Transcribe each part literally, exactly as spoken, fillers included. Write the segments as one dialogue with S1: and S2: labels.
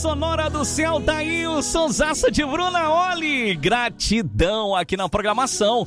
S1: Sonora do Céu, Thailson Zaça de Bruna Oli, gratidão aqui na programação.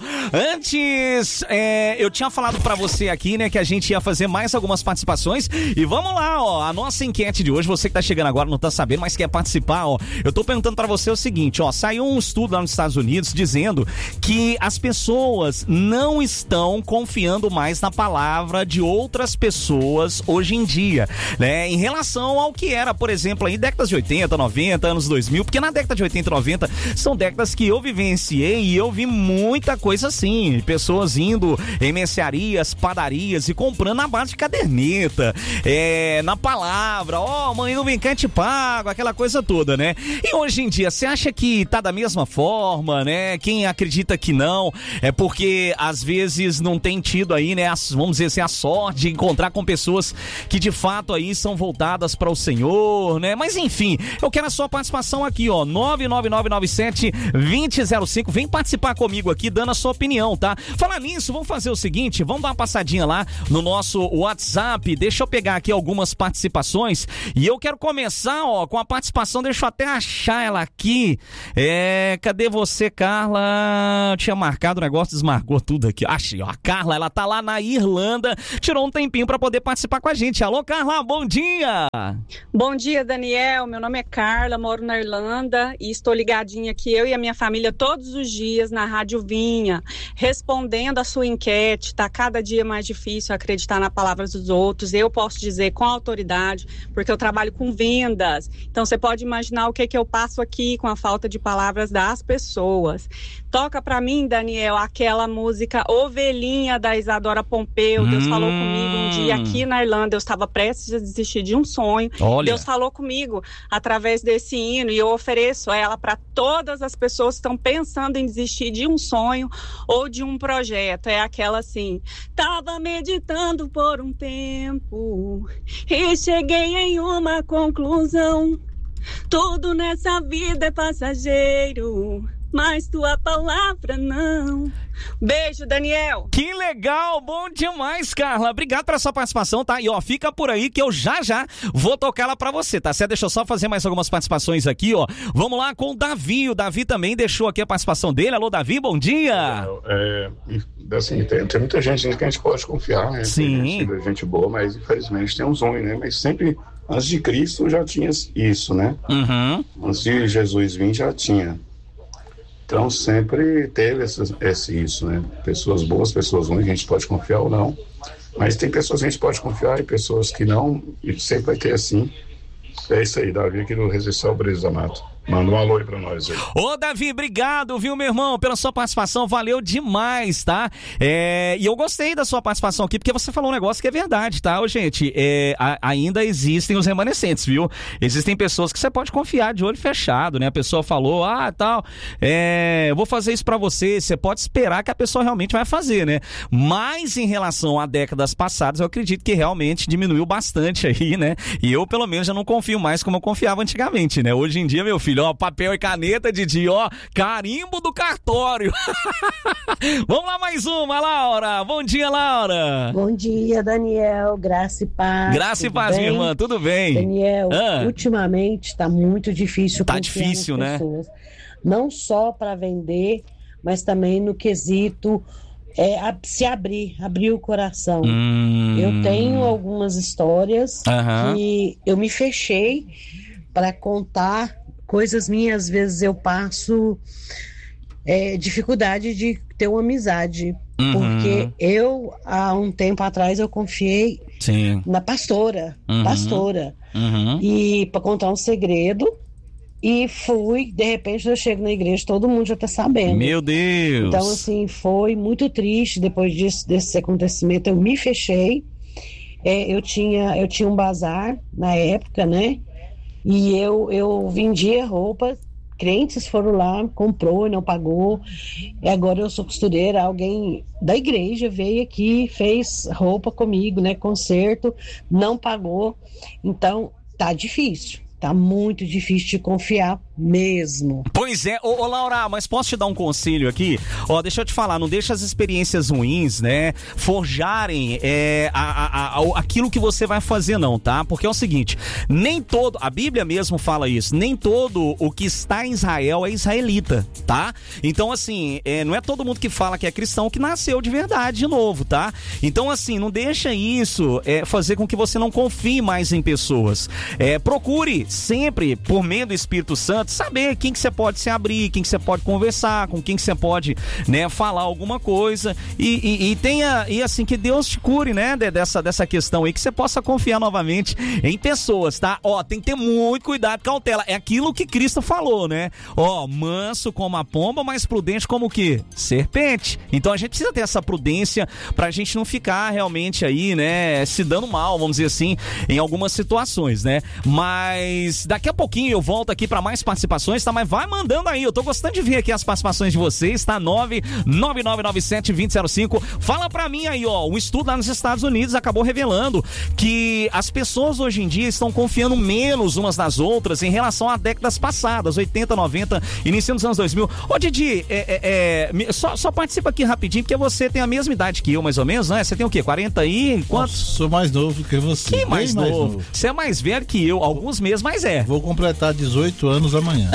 S1: Antes, é, eu tinha falado pra você aqui, né, que a gente ia fazer mais algumas participações e vamos lá, ó, a nossa enquete de hoje, você que tá chegando agora, não tá sabendo, mas quer participar, ó, eu tô perguntando pra você o seguinte, ó, saiu um estudo lá nos Estados Unidos dizendo que as pessoas não estão confiando mais na palavra de outras pessoas hoje em dia, né, em relação ao que era, por exemplo, aí décadas de oitenta, noventa, anos dois mil, porque na década de oitenta e noventa são décadas que eu vivenciei e eu vi muita coisa assim, pessoas indo em mercearias, padarias e comprando na base de caderneta, é, na palavra, ó, oh, mãe, não vem cá, te pago, aquela coisa toda, né? E hoje em dia, você acha que tá da mesma forma, né? Quem acredita que não, é porque às vezes não tem tido aí, né, as, vamos dizer assim, a sorte de encontrar com pessoas que de fato aí são voltadas para o Senhor, né? Mas enfim, eu quero a sua participação aqui, ó, nove nove nove nove sete dois zero zero cinco, vem participar comigo aqui, dando a sua opinião, tá? Falar nisso, vamos fazer o seguinte, vamos dar uma passadinha lá no nosso WhatsApp, deixa eu pegar aqui algumas participações, e eu quero começar, ó, com a participação, deixa eu até achar ela aqui, é, cadê você, Carla? Eu tinha marcado o negócio, desmarcou tudo aqui, achei, ó, a Carla, ela tá lá na Irlanda, tirou um tempinho pra poder participar com a gente. Alô, Carla, bom dia!
S2: Bom dia, Daniel, meu nome é Carla, moro na Irlanda e estou ligadinha aqui, eu e a minha família, todos os dias na Rádio Vinha, respondendo a sua enquete. Tá cada dia mais difícil acreditar na palavra dos outros. Eu posso dizer com autoridade, porque eu trabalho com vendas. Então você pode imaginar o que, que eu passo aqui com a falta de palavras das pessoas. Toca pra mim, Daniel, aquela música Ovelhinha da Isadora Pompeu. Deus hum. falou comigo um dia aqui na Irlanda, eu estava prestes a desistir de um sonho.
S1: Olha.
S2: Deus falou comigo através desse hino e eu ofereço ela para todas as pessoas que estão pensando em desistir de um sonho ou de um projeto. É aquela assim: tava meditando por um tempo e cheguei em uma conclusão, tudo nessa vida é passageiro, mas tua palavra não. Beijo, Daniel.
S1: Que legal, bom demais, Carla. Obrigado pela sua participação, tá? E ó, fica por aí que eu já já vou tocar ela pra você, tá certo? Deixa eu só fazer mais algumas participações aqui, ó. Vamos lá com o Davi. O Davi também deixou aqui a participação dele. Alô, Davi, bom dia.
S3: É, é, assim, tem, tem muita gente que a gente pode confiar, né?
S1: Sim.
S3: Tem gente, gente boa, mas infelizmente tem uns ruins, né? Mas sempre, antes de Cristo já tinha isso, né?
S1: Uhum.
S3: Antes de Jesus vir já tinha. Então sempre teve esse, esse, isso, né? Pessoas boas, pessoas ruins, que a gente pode confiar ou não. Mas tem pessoas que a gente pode confiar e pessoas que não, e sempre vai ter assim. É isso aí, Davi aqui do Residencial Brisa Mato. Manda um alô aí pra nós aí.
S1: Ô, Davi, obrigado, viu, meu irmão, pela sua participação, valeu demais, tá? É, e eu gostei da sua participação aqui, porque você falou um negócio que é verdade, tá? Ô, gente, é, a, ainda existem os remanescentes, viu? Existem pessoas que você pode confiar de olho fechado, né? A pessoa falou, ah, tal, é, eu vou fazer isso pra você, você pode esperar que a pessoa realmente vai fazer, né? Mas em relação a décadas passadas, eu acredito que realmente diminuiu bastante aí, né? E eu, pelo menos, já não confio mais como eu confiava antigamente, né? Hoje em dia, meu filho, ó, papel e caneta, Didi, ó, carimbo do cartório. Vamos lá, mais uma, Laura. Bom dia, Laura.
S4: Bom dia, Daniel, graça e paz.
S1: Graça e paz, minha irmã, tudo bem?
S4: Daniel,
S1: ah.
S4: ultimamente tá muito difícil.
S1: Tá difícil, né?
S4: Pessoas. Não só para vender, mas também no quesito é, se abrir, abrir o coração.
S1: Hum.
S4: Eu tenho algumas histórias
S1: uhum.
S4: que eu me fechei para contar coisas minhas. Às vezes eu passo é, dificuldade de ter uma amizade,
S1: uhum.
S4: porque eu, há um tempo atrás, eu confiei
S1: Sim.
S4: na pastora,
S1: uhum.
S4: pastora,
S1: uhum.
S4: e para contar um segredo, e fui, de repente eu chego na igreja, todo mundo já tá sabendo.
S1: Meu Deus!
S4: Então, assim, foi muito triste. Depois disso, desse acontecimento, eu me fechei. É, eu, tinha, eu tinha um bazar na época, né? E eu, eu vendia roupas, crentes foram lá, comprou e não pagou. E agora eu sou costureira, alguém da igreja veio aqui, fez roupa comigo, né? Conserto, não pagou. Então, tá difícil. Tá muito difícil de confiar mesmo.
S1: Pois é, ô, ô Laura, mas posso te dar um conselho aqui? Ó, deixa eu te falar, não deixa as experiências ruins, né, forjarem é, a, a, a, aquilo que você vai fazer não, tá? Porque é o seguinte, nem todo, a Bíblia mesmo fala isso, nem todo o que está em Israel é israelita, tá? Então assim, é, não é todo mundo que fala que é cristão que nasceu de verdade de novo, tá? Então assim, não deixa isso é, fazer com que você não confie mais em pessoas. É, procure sempre, por meio do Espírito Santo, saber quem que você pode se abrir, quem que você pode conversar, com quem que você pode, né, falar alguma coisa e, e, e tenha, e assim, que Deus te cure, né, dessa, dessa questão aí, que você possa confiar novamente em pessoas, tá? Ó, tem que ter muito cuidado, cautela, é aquilo que Cristo falou, né? Ó, manso como a pomba, mas prudente como o quê? Serpente. Então a gente precisa ter essa prudência pra gente não ficar realmente aí, né, se dando mal, vamos dizer assim, em algumas situações, né? Mas daqui a pouquinho eu volto aqui pra mais participações, tá? Mas vai mandando aí, eu tô gostando de ver aqui as participações de vocês, tá? nove nove nove nove sete dois zero zero cinco. Fala pra mim aí, ó, um estudo lá nos Estados Unidos acabou revelando que as pessoas hoje em dia estão confiando menos umas nas outras em relação a décadas passadas, oitenta, noventa, início dos anos dois mil. Ô Didi, é, é, é, só, só participa aqui rapidinho, porque você tem a mesma idade que eu, mais ou menos, né? Você tem o quê? quarenta e quantos?
S5: Nossa, sou mais novo que você.
S1: Quem mais,
S5: mais
S1: novo?
S5: novo?
S1: Você é mais velho que eu, alguns meses, mas é.
S5: Vou completar dezoito anos amanhã.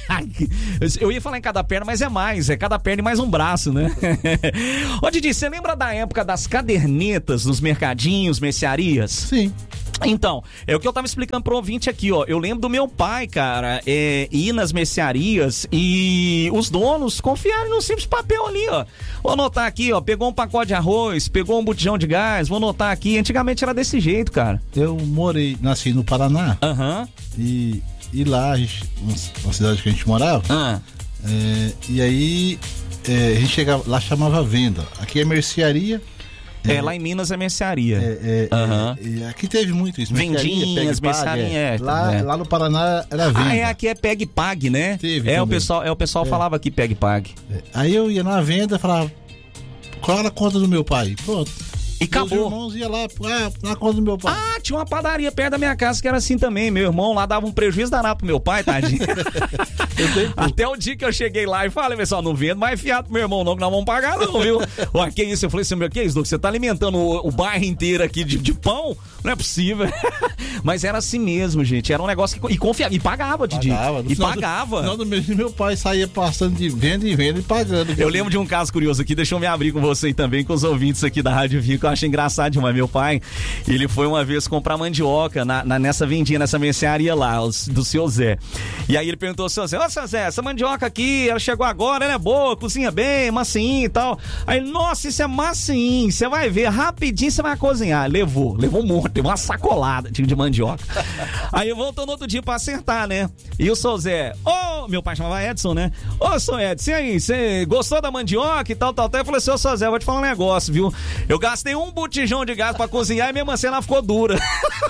S1: Eu ia falar em cada perna, mas é mais, é cada perna e mais um braço, né? Ô Didi, você lembra da época das cadernetas nos mercadinhos, mercearias?
S5: Sim.
S1: Então, é o que eu tava explicando pro ouvinte aqui, ó. Eu lembro do meu pai, cara, é, ir nas mercearias e os donos confiarem num simples papel ali, ó. Vou anotar aqui, ó. Pegou um pacote de arroz, pegou um botijão de gás, vou anotar aqui. Antigamente era desse jeito, cara.
S5: Eu morei, nasci no Paraná.
S1: Aham. Uhum.
S5: E, e lá, a gente, uma cidade que a gente morava,
S1: ah.
S5: é, e aí é, a gente chegava, lá chamava venda. Aqui é mercearia.
S1: É, é, lá em Minas é mercearia.
S5: É, é,
S1: uhum.
S5: é, aqui teve muito isso.
S1: Vendinhas, mercearia. É.
S5: Lá, é. lá no Paraná era venda.
S1: Ah, é, aqui é Peg Pag, né?
S5: Teve
S1: é, o pessoal, é, o pessoal é. falava aqui Peg Pag.
S5: É. Aí eu ia na venda e falava, qual era a conta do meu pai? Pronto.
S1: E acabou.
S5: Meus irmãos iam lá, ah, na conta do meu pai.
S1: Ah, tinha uma padaria perto da minha casa que era assim também. Meu irmão lá dava um prejuízo danado pro meu pai, tadinho. Até o dia que eu cheguei lá e falei, pessoal, não vendo mais fiado pro meu irmão não, que nós vamos pagar não, viu? Ué, que isso? Eu falei assim, meu, que isso, você tá alimentando o, o bairro inteiro aqui de, de pão? Não é possível. Mas era assim mesmo, gente. Era um negócio que... E confiava, e pagava, Didi.
S5: Pagava.
S1: E pagava.
S5: No final do mês, meu pai saía passando de venda em venda e pagando.
S1: Eu lembro de um caso curioso aqui, deixa eu me abrir com você e também com os ouvintes aqui da Rádio Vinho, que eu acho engraçado demais. Meu pai, ele foi uma vez comprar mandioca na, na, nessa vendinha, nessa mercearia lá, os, do seu Zé. E aí ele perguntou ao seu Zé, ô seu Zé, essa mandioca aqui, ela chegou agora, ela é boa, cozinha bem, massinha e tal. Aí, nossa, isso é massinha, você vai ver, rapidinho você vai cozinhar. Levou, levou um monte, uma sacolada de mandioca. Aí voltou no outro dia pra acertar, né? E o seu Zé, ô, oh, meu pai chamava Edson, né? Ô, oh, seu Edson, e aí, você gostou da mandioca e tal, tal, tal? Eu falei assim, ô, seu Zé, vou te falar um negócio, viu? Eu gastei um botijão de gás pra cozinhar e mesmo assim ela ficou dura.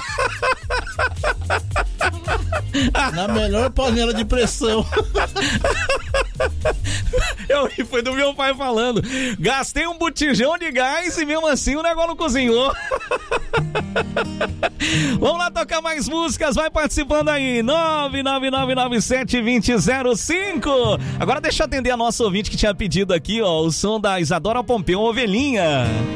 S5: Na melhor panela de pressão.
S1: Eu foi do meu pai falando. Gastei um botijão de gás e mesmo assim o negócio não cozinhou. Vamos lá tocar mais músicas. Vai participando aí. nove nove nove nove sete dois zero zero cinco. Agora deixa eu atender a nossa ouvinte que tinha pedido aqui, ó, o som da Isadora Pompeu, Ovelhinha.